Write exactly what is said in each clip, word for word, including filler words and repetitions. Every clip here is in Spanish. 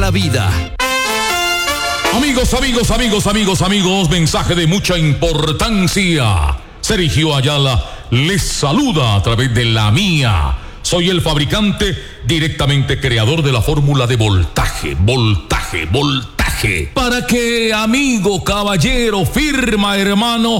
la vida. Amigos, amigos, amigos, amigos, amigos, mensaje de mucha importancia. Sergio Ayala les saluda a través de la mía. Soy el fabricante, directamente creador de la fórmula de voltaje, voltaje, voltaje. Para que, amigo, caballero, firma, hermano,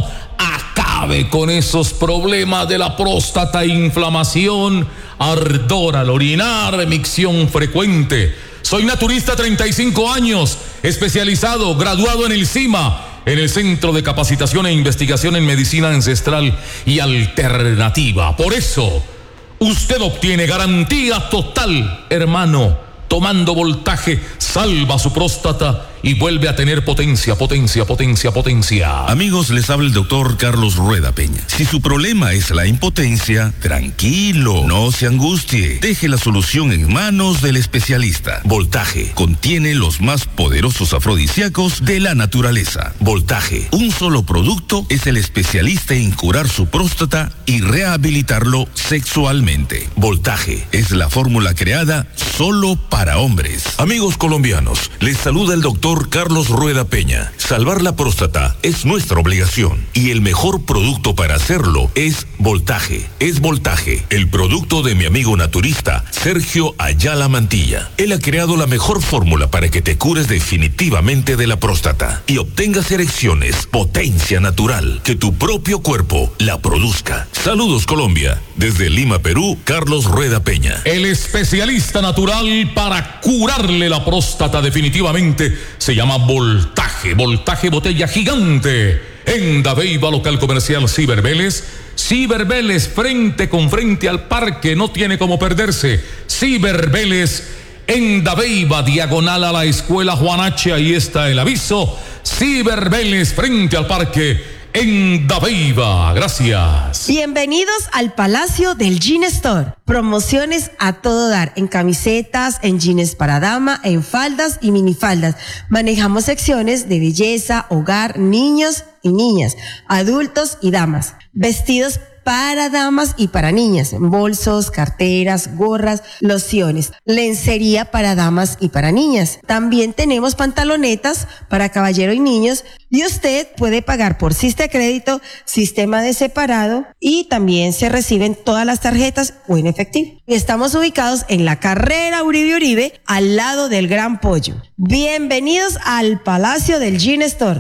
acabe con esos problemas de la próstata, inflamación, ardor al orinar, micción frecuente. Soy naturista, treinta y cinco años, especializado, graduado en el CIMA, en el Centro de Capacitación e Investigación en Medicina Ancestral y Alternativa. Por eso, usted obtiene garantía total, hermano. Tomando voltaje, salva su próstata y vuelve a tener potencia, potencia, potencia, potencia. Amigos, les habla el doctor Carlos Rueda Peña. Si su problema es la impotencia, tranquilo, no se angustie. Deje la solución en manos del especialista. Voltaje contiene los más poderosos afrodisíacos de la naturaleza. Voltaje, un solo producto, es el especialista en curar su próstata y rehabilitarlo sexualmente. Voltaje es la fórmula creada solo para para hombres. Amigos colombianos, les saluda el doctor Carlos Rueda Peña. Salvar la próstata es nuestra obligación y el mejor producto para hacerlo es Voltaje. Es Voltaje, el producto de mi amigo naturista Sergio Ayala Mantilla. Él ha creado la mejor fórmula para que te cures definitivamente de la próstata y obtengas erecciones, potencia natural, que tu propio cuerpo la produzca. Saludos Colombia, desde Lima, Perú, Carlos Rueda Peña. El especialista natural para Para curarle la próstata definitivamente se llama Voltaje, Voltaje botella gigante. En Dabeiba, local comercial Ciber Vélez. Ciber Vélez, frente con frente al parque, no tiene cómo perderse. Ciber Vélez, en Dabeiba, diagonal a la escuela Juan H. Ahí está el aviso. Ciber Vélez, frente al parque, en Dabeiba. Gracias. Bienvenidos al Palacio del Jean Store. Promociones a todo dar, en camisetas, en jeans para dama, en faldas y minifaldas. Manejamos secciones de belleza, hogar, niños y niñas, adultos y damas. Vestidos para damas y para niñas, bolsos, carteras, gorras, lociones, lencería para damas y para niñas. También tenemos pantalonetas para caballero y niños, y usted puede pagar por Siste Crédito, sistema de separado, y también se reciben todas las tarjetas o en efectivo. Estamos ubicados en la carrera Uribe Uribe, al lado del Gran Pollo. Bienvenidos al Palacio del Jean Store.